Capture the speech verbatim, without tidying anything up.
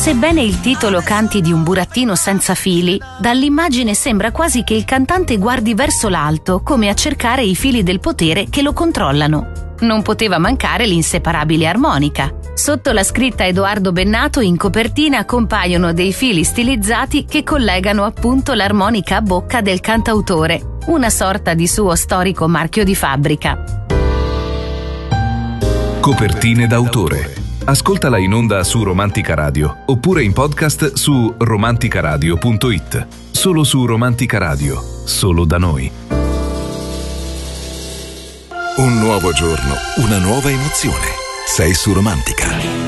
Sebbene il titolo canti di un burattino senza fili, dall'immagine sembra quasi che il cantante guardi verso l'alto, come a cercare i fili del potere che lo controllano. Non poteva mancare l'inseparabile armonica. Sotto la scritta Edoardo Bennato in copertina compaiono dei fili stilizzati che collegano appunto l'armonica a bocca del cantautore, una sorta di suo storico marchio di fabbrica. Copertine d'autore. Ascoltala in onda su Romantica Radio oppure in podcast su romanticaradio punto it. Solo su Romantica Radio, solo da noi. Un nuovo giorno, una nuova emozione. Sei su Romantica.